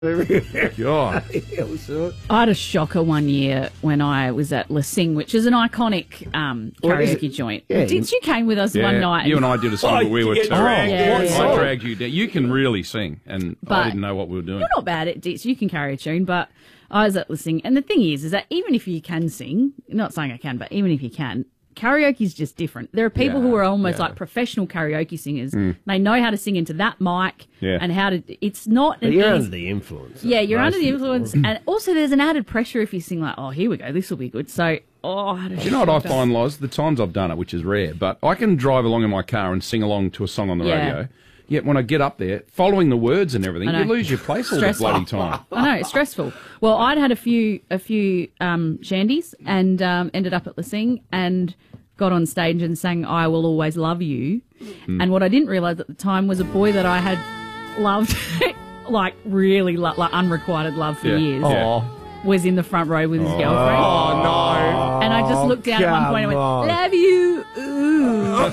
God. I had a shocker one year when I was at Le Sing, which is an iconic karaoke joint. Yeah. You came with us one night. You and I did a song, but we were terrible. Yeah. I dragged you down. You can really sing, and I didn't know what we were doing. You're not bad at Dits. You can carry a tune, but I was at Le Sing. And the thing is that even if you can sing, not saying I can, but even if you can, karaoke is just different. There are people who are almost like professional karaoke singers. They know how to sing into that mic and how to. It's not. But you're under the influence. Yeah, you're under the influence, and also there's an added pressure if you sing like, oh, here we go, this will be good. So, I had a Do you know what I find, Loz? The times I've done it, which is rare, but I can drive along in my car and sing along to a song on the radio. Yet when I get up there, following the words and everything, you lose your place all the bloody time. I know, it's stressful. Well, I'd had a few shandies and ended up at Le Sing and got on stage and sang "I Will Always Love You." And what I didn't realise at the time was a boy that I had loved, like really like unrequited love for years. Was in the front row with his girlfriend. Oh, no. And I just looked down at one point and went, love you. Ooh,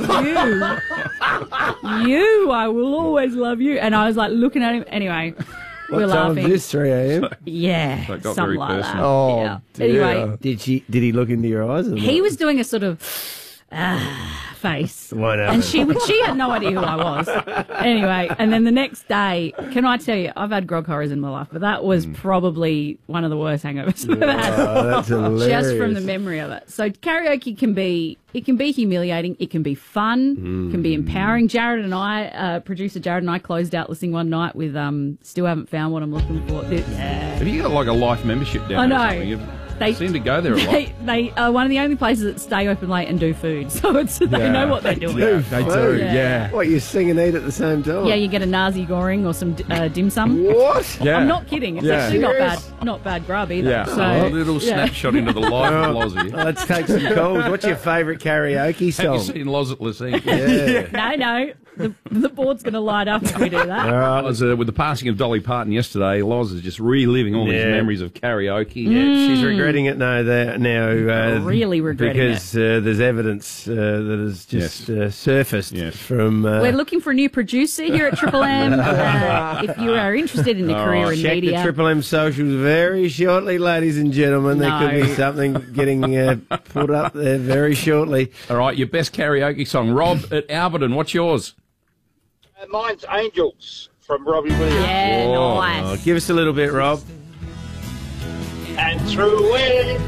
you, I will always love you. And I was like looking at him. Anyway, we're laughing. What time is this, 3 a.m.? Yeah, So it got something very like personal. that. Oh, Yeah. dear. Anyway, Did he look into your eyes? Or he not? was doing a sort of face. Won't happen. And she had no idea who I was. Anyway, and then the next day, can I tell you, I've had grog horrors in my life, but that was probably one of the worst hangovers I've ever had. Oh, that's hilarious. Just from the memory of it. So karaoke can be humiliating. It can be fun. It can be empowering. Jared and I, producer Jared and I, closed out listening one night with Still Haven't Found What I'm Looking For. Have you got like a life membership down I know. there or something? They seem to go there a lot. They are one of the only places that stay open late and do food. So they know what they're doing. They do, yeah. What, you sing and eat at the same time? Yeah, you get a nasi goreng or some dim sum. What? Yeah. I'm not kidding. It's actually not bad grub either. Yeah, So, a little snapshot into the life of Lozzie. Let's take some calls. What's your favourite karaoke Have song? you seen Loz at Le Sing? Yeah. No. The board's going to light up if we do that. I was, with the passing of Dolly Parton yesterday, Loz is just reliving all these memories of karaoke. Yeah, she's regretting it now. Really regretting because there's evidence that has just surfaced from. We're looking for a new producer here at Triple M. If you are interested in a career in check media, the Triple M socials very shortly, ladies and gentlemen. There could be something getting put up there very shortly. All right, your best karaoke song. Rob at Alberton, what's yours? Mine's Angels from Robbie Williams. Yeah, nice. Give us a little bit, Rob. And through it,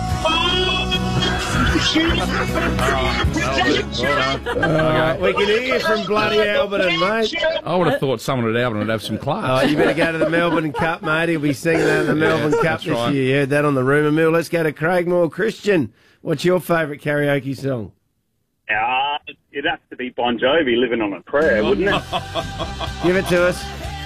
We can hear you from bloody Alberton, mate. I would have thought someone at Alberton would have some class. You better go to the Melbourne Cup, mate. He'll be singing that in the Melbourne Cup this year. You heard that on the rumour mill. Let's go to Craigmore. Christian, what's your favourite karaoke song? It'd have to be Bon Jovi, Living on a Prayer, wouldn't it? Give it to us.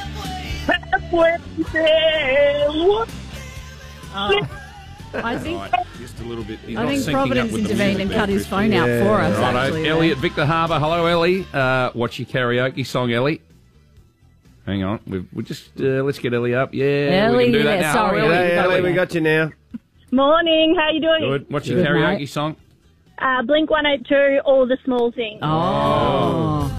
I think Just a little bit. I think Providence intervened and cut his phone out for us. Righto. Actually, Ellie at Victor Harbour. Hello, Ellie. What's your karaoke song, Ellie? Hang on. We just let's get Ellie up. Yeah, Ellie, we can do that now. sorry, Hello, Hey, Ellie, we got you now. Morning, how you doing? Good. What's your Good, karaoke mate. song? Blink 182, All the Small Things. Oh.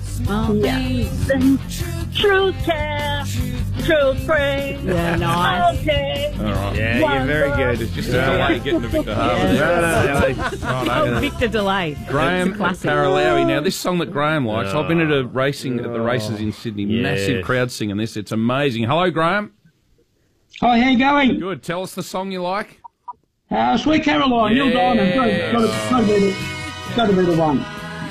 Truth care, truth free. Yeah, nice. Okay. All right. Yeah, you're very good. It's just a delay getting to Victor Harbour. Oh, Victor Delay. Graham It's a classic. Paralawi. Now, this song that Graham likes, I've been at the races in Sydney. Massive crowd singing this. It's amazing. Hello, Graham. Hi, how you going? Good. Tell us the song you like. Sweet Caroline, Neil Diamond. Got to be the one.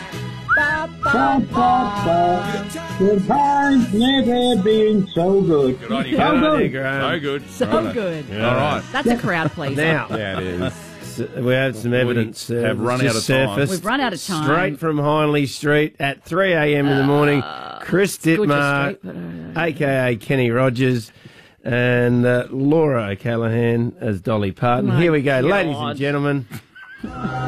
The time's never been so good. Good on you, So good. So good. So good. All right. That's a crowd pleaser. Now, Yeah, it is. we have some evidence. have run that's out just of time. surfaced. We've run out of time. Straight from Hindley Street at 3 a.m. in the morning. Chris Dittmar, a.k.a. Kenny Rogers, and Laura O'Callaghan as Dolly Parton. My Here we go, ladies God. and gentlemen.